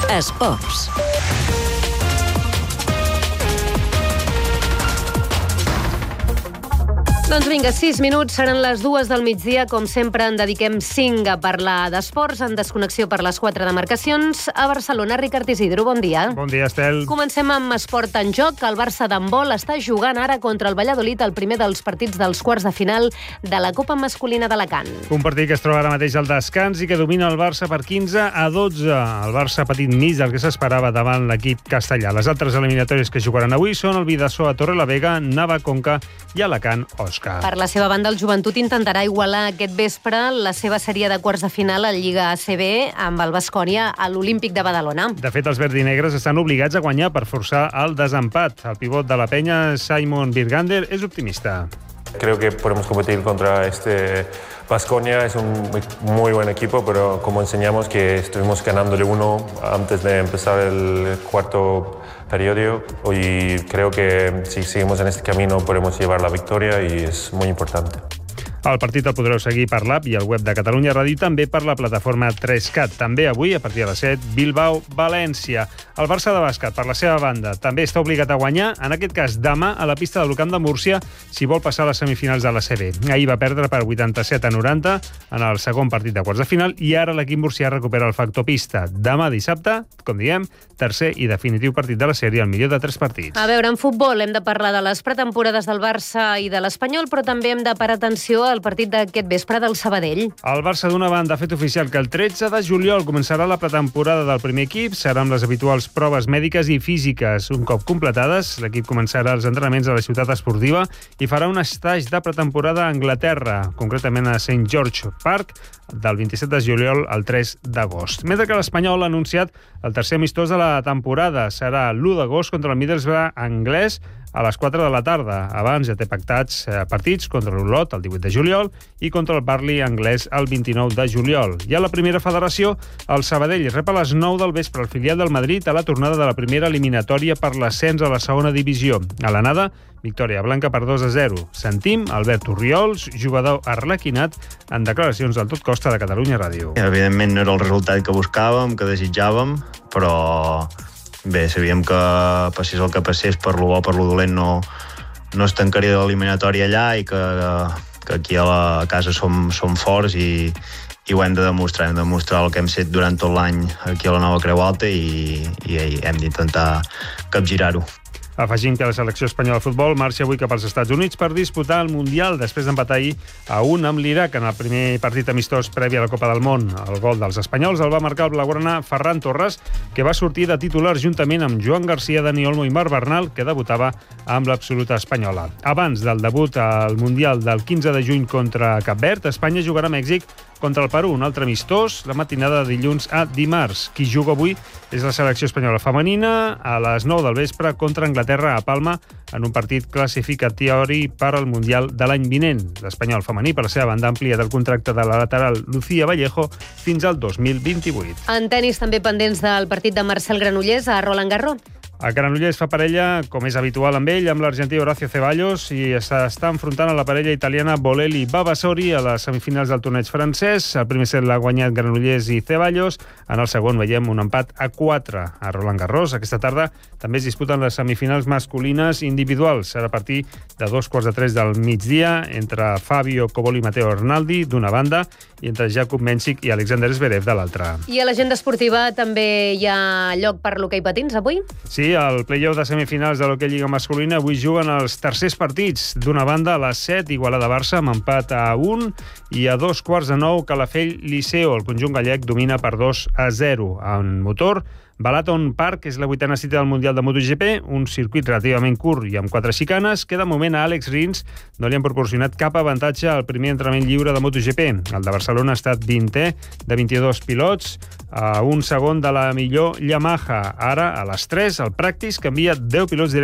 Esports. Doncs vinga, 6 minuts, seran les 2 del migdia. Com sempre, en dediquem 5 a parlar d'esports, en desconnexió per les 4 demarcacions. A Barcelona, Ricard Isidro, bon dia. Bon dia, Estel. Comencem amb esport en joc. El Barça d'handbol està jugant ara contra el Valladolid, el primer dels partits dels quarts de final de la Copa Masculina d'Alacant. Un partit que es troba ara mateix al descans i que domina el Barça per 15-12. El Barça ha patit mig del que s'esperava davant l'equip castellà. Les altres eliminatòries que jugaran avui són el Bidasoa Torrelavega, Navaconca i Alacant Òscar. Per la seva banda, el Joventut intentarà igualar aquest vespre la seva sèrie de quarts de final a Lliga ACB amb el Baskonia a l'Olímpic de Badalona. De fet, els verdinegres estan obligats a guanyar per forçar el desempat. El pivot de la penya, Simon Birgander, és optimista. Creo que podemos competir contra este Baskonia. Es un muy buen equipo, pero como enseñamos que estuvimos ganándole uno antes de empezar el cuarto periodo, y creo que si seguimos en este camino podemos llevar la victoria y es muy importante. El partit el podreu seguir per l'app i el web de Catalunya Ràdio, també per la plataforma 3CAT. També avui, a partir de les 7, Bilbao-València. El Barça de bàsquet, per la seva banda, també està obligat a guanyar, en aquest cas demà, a la pista del Camp de Múrcia, si vol passar a les semifinals de la CB. Ahir va perdre per 87-90 en el segon partit de quarts de final i ara l'equip murcià recupera el factor pista. Demà dissabte, com diem, tercer i definitiu partit de la sèrie, el millor de 3 partits. A veure, en futbol hem de parlar de les pretemporades del Barça i de l'Espanyol, però també hem de parar atenció al partit d'aquest vespre del Sabadell. El Barça, d'una banda, ha fet oficial que el 13 de juliol començarà la pretemporada del primer equip. Serà amb les habituals proves mèdiques i físiques. Un cop completades, l'equip començarà els entrenaments a la ciutat esportiva i farà un estatge de pretemporada a Anglaterra, concretament a St. George Park, del 27 de juliol al 3 d'agost. Mentre que l'Espanyol ha anunciat el tercer amistós de la temporada. Serà l'1 d'agost contra el Middlesbrough anglès a les 4 de la tarda. Abans ja té pactats partits contra l'Olot el 18 de juliol i contra el Burnley anglès el 29 de juliol. I a la primera federació, el Sabadell rep a les 9 del vespre el filial del Madrid a la tornada de la primera eliminatòria per l'ascens a la segona divisió. A l'anada, victòria blanca per 2-0. Sentim Albert Orriols, jugador arlequinat, en declaracions del Tot Costa de Catalunya Ràdio. Evidentment no era el resultat que buscàvem, que desitjàvem, però bé, sabíem que passés el que passés, per lo bo, per lo dolent, no es tancaria l'eliminatòria allà i que aquí a casa som forts i ho hem de demostrar. Hem de demostrar el que hem fet durant tot l'any aquí a la Nova Creu Alta i hem d'intentar capgirar-ho. Afegim que la selecció espanyola de futbol marxa avui cap als Estats Units per disputar el Mundial després d'empatar ahir a 1 amb l'Iraq en el primer partit amistós previ a la Copa del Món. El gol dels espanyols el va marcar el blaugrana Ferran Torres, que va sortir de titular juntament amb Joan Garcia, Dani Olmo i Marc Bernal, que debutava amb l'absoluta espanyola. Abans del debut al Mundial del 15 de juny contra Cap Verd, Espanya jugarà a Mèxic contra el Perú, un altre amistós, la matinada de dilluns a dimarts. Qui juga avui és la selecció espanyola femenina a les 9 del vespre contra Anglaterra a Palma en un partit classificatori per al Mundial de l'any vinent. L'espanyol femení, per la seva banda, ha ampliat el contracte de la lateral Lucía Vallejo fins al 2028. En tenis també pendents del partit de Marcel Granollers a Roland Garros. El Granollers fa parella, com és habitual amb ell, amb l'argentí Horacio Ceballos, i s'està enfrontant a la parella italiana Bolelli-Vavasori a les semifinals del torneig francès. El primer set l'ha guanyat Granollers i Ceballos. En el segon veiem un empat a 4 a Roland Garros. Aquesta tarda també es disputen les semifinals masculines individuals. Serà a partir de 2:45 del migdia entre Fabio Cobol i Matteo Arnaldi, d'una banda, i entre Jakub Mensik i Alexander Zverev, de l'altra. I a l'agenda esportiva també hi ha lloc per l'hoquei patins avui? Sí, al play-off de semifinals de l'hoquei Lliga Masculina avui juguen els tercers partits. D'una banda, a les 7, Igualada-Barça amb empat a 1 i a 2:15 Calafell-Liceo. El conjunt gallec domina per 2-0. En motor, Balaton Park és la 8a cita del Mundial de MotoGP, un circuit relativament curt i amb 4 xicanes, que de moment a Àlex Rins no li han proporcionat cap avantatge al primer entrenament lliure de MotoGP. El de Barcelona ha estat 20è de 22 pilots, a un segon de la millor Yamaha. Ara, a les 3, el Practice canvia 10 pilots directes